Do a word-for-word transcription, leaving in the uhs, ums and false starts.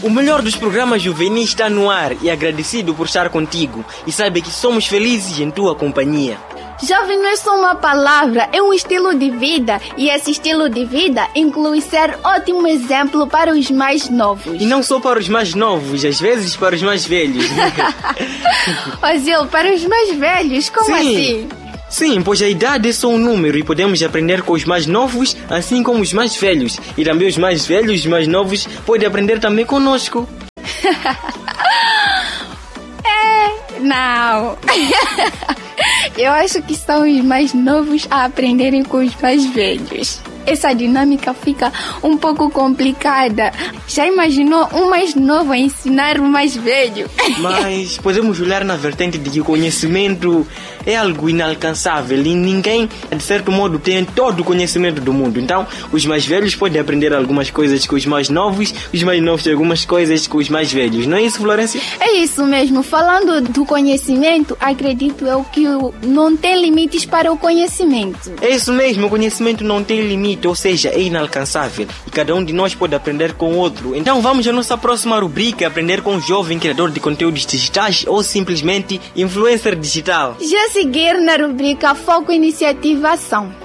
O melhor dos programas juvenis está no ar e agradecido por estar contigo. E saiba que somos felizes em tua companhia. Jovem não é só uma palavra, é um estilo de vida. E esse estilo de vida inclui ser ótimo exemplo para os mais novos. E não só para os mais novos, às vezes para os mais velhos. Ozil, para os mais velhos, como Sim. assim? Sim, pois a idade é só um número e podemos aprender com os mais novos, assim como os mais velhos. E também os mais velhos, os mais novos, podem aprender também conosco. É, não. Eu acho que são os mais novos a aprenderem com os mais velhos. Essa dinâmica fica um pouco complicada. Já imaginou um mais novo a ensinar o mais velho? Mas podemos olhar na vertente de que o conhecimento é algo inalcançável e ninguém, de certo modo, tem todo o conhecimento do mundo. Então, os mais velhos podem aprender algumas coisas com os mais novos, os mais novos têm algumas coisas com os mais velhos. Não é isso, Florência? É isso mesmo. Falando do conhecimento, acredito eu que não tem limites para o conhecimento. É isso mesmo, o conhecimento não tem limite, ou seja, é inalcançável. E cada um de nós pode aprender com o outro. Então vamos à nossa próxima rubrica, aprender com um jovem criador de conteúdos digitais ou simplesmente influencer digital. Já seguir na rubrica Foco Iniciativa Ação.